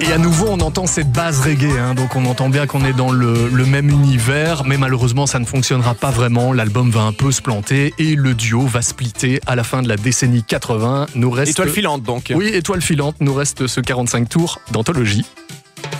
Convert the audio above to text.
Et à nouveau, on entend cette base reggae, donc on entend bien qu'on est dans le même univers, mais malheureusement, ça ne fonctionnera pas vraiment. L'album va un peu se planter et le duo va splitter à la fin de la décennie 80. Nous reste... Étoile filante donc. Oui, étoile filante, nous reste ce 45 tours d'anthologie.